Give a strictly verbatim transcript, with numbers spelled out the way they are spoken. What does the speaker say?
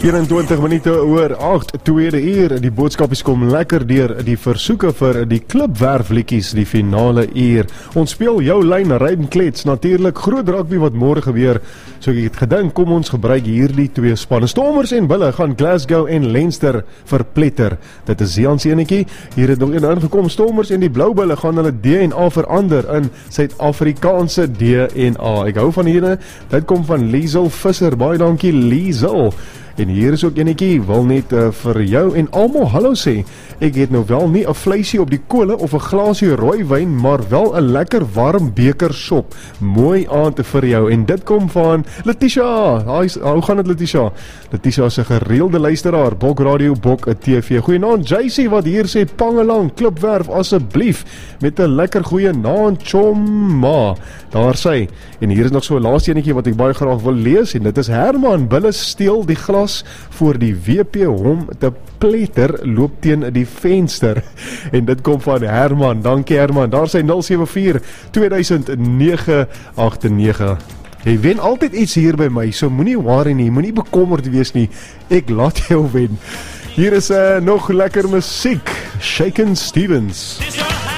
eenentwintig minute oor agt, tweede uur, die boodskapies kom lekker deur die versoeke vir die klipwerfliedjies, die finale uur. Ons speel jou lyn, Ryan Klets, natuurlik groot rugby wat môre gebeur, so ek het gedink, kom ons gebruik hierdie twee spanne. Stormers en Bulle gaan Glasgow en Leinster verpletter. Dit is Jans enetjie, hier het nog een aangekom, Stormers en die Blou Bulle gaan hulle D N A verander in Suid-Afrikaanse D N A. Ek hou van hierdie, dit kom van Liesel Visser, baie dankie Liesel. En hier is ook enetjie, wil net uh, vir jou en almal hallo sê. Ek het nou wel nie 'n vleisie op die kole of 'n glasie rooi wyn, maar wel 'n lekker warm beker sop. Mooi aand vir jou. En dit kom van Letitia. Haai, hoe gaan dit Letitia? Letitia is 'n gereelde luisteraar, Bok Radio, Bok 'n T V. Goeienaand J C wat hier sê Pangelang klipwerf asseblief met 'n lekker goeie naand chomma. Daar sê. En hier is nog so 'n laaste enetjie wat ek baie graag wil lees en dit is Herman Bulle steel die glas voor die W P hom te pletter loop teen die venster. En dit kom van Herman. Dankie Herman. Daar sy nul sewe vier twee nege agt nege. Jy wen altyd iets hier by my, so moenie worry nie, moenie bekommerd wees nie. Ek laat jou wen. Hier is uh, nog lekker musiek. Shakin' Stevens.